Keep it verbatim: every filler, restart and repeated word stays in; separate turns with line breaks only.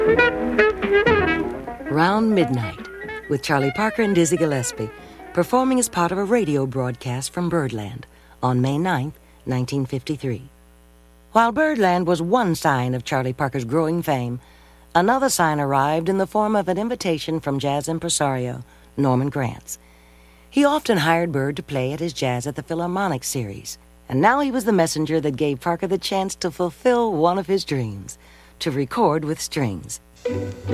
Round Midnight, with Charlie Parker and Dizzy Gillespie, performing as part of a radio broadcast from Birdland on May ninth, nineteen fifty-three. While Birdland was one sign of Charlie Parker's growing fame, another sign arrived in the form of an invitation from jazz impresario Norman Granz. He often hired Bird to play at his Jazz at the Philharmonic series, and now he was the messenger that gave Parker the chance to fulfill one of his dreams, to record with strings.